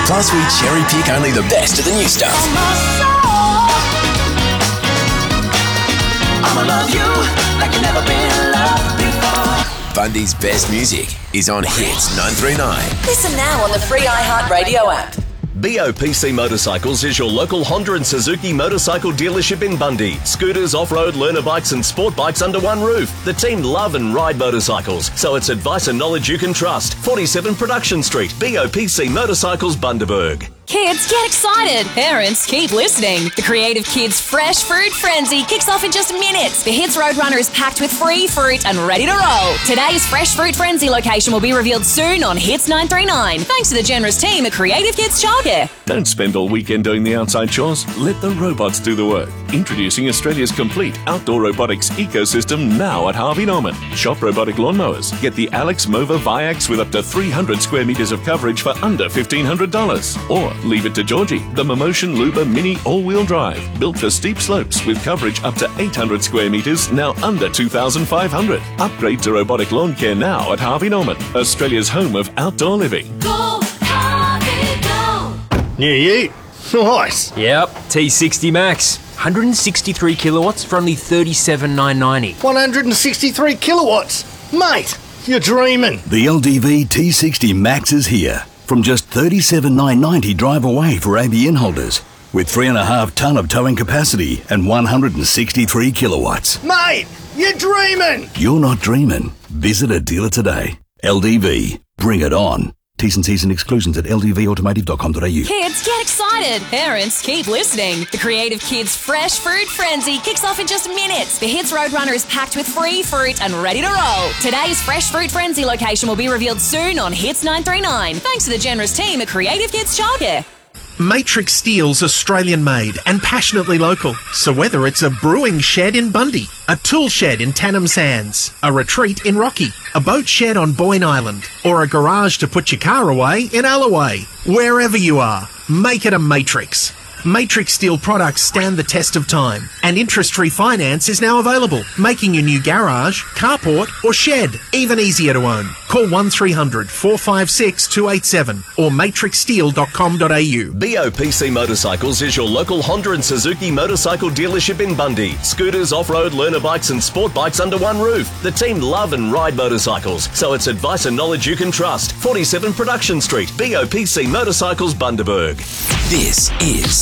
Plus, we cherry pick only the best of the new stuff. I'ma love you like you never been loved before. Bundy's best music is on Hits 939. Listen now on the free iHeartRadio app. BOPC Motorcycles is your local Honda and Suzuki motorcycle dealership in Bundy. Scooters, off-road, learner bikes and sport bikes under one roof. The team love and ride motorcycles, so it's advice and knowledge you can trust. 47 Production Street, BOPC Motorcycles, Bundaberg. Kids, get excited. Parents, keep listening. The Creative Kids Fresh Fruit Frenzy kicks off in just minutes. The Hits Roadrunner is packed with free fruit and ready to roll. Today's Fresh Fruit Frenzy location will be revealed soon on Hits 939, thanks to the generous team at Creative Kids Childcare. Don't spend all weekend doing the outside chores. Let the robots do the work. Introducing Australia's complete outdoor robotics ecosystem now at Harvey Norman. Shop robotic lawnmowers. Get the Alex Mova Viax with up to 300 square metres of coverage for under $1,500. Or leave it to Georgie, the Momotion Luba Mini all-wheel drive, built for steep slopes with coverage up to 800 square metres, now under $2,500. Upgrade to robotic lawn care now at Harvey Norman, Australia's home of outdoor living. Go, Harvey, go! New year? Nice. Yep, T60 Max. 163 kilowatts for only $37,990. 163 kilowatts? Mate, you're dreaming. The LDV T60 Max is here. From just $37,990 drive away for ABN holders. With 3.5 tonne of towing capacity and 163 kilowatts. Mate, you're dreaming. You're not dreaming. Visit a dealer today. LDV. Bring it on. T's and C's and exclusions at ldvautomotive.com.au. Kids, get excited. Parents, keep listening. The Creative Kids Fresh Fruit Frenzy kicks off in just minutes. The Hits Roadrunner is packed with free fruit and ready to roll. Today's Fresh Fruit Frenzy location will be revealed soon on Hits 939, thanks to the generous team at Creative Kids Childcare. Matrix Steel's Australian made and passionately local. So whether it's a brewing shed in Bundy, a tool shed in Tannum Sands, a retreat in Rocky, a boat shed on Boyne Island, or a garage to put your car away in Alloway, wherever you are, make it a Matrix. Matrix Steel products stand the test of time, and interest-free finance is now available, making your new garage, carport or shed even easier to own. Call 1300 456 287 or matrixsteel.com.au. BOPC Motorcycles is your local Honda and Suzuki motorcycle dealership in Bundy. Scooters, off-road, learner bikes and sport bikes under one roof. The team love and ride motorcycles, so it's advice and knowledge you can trust. 47 Production Street, BOPC Motorcycles, Bundaberg. This is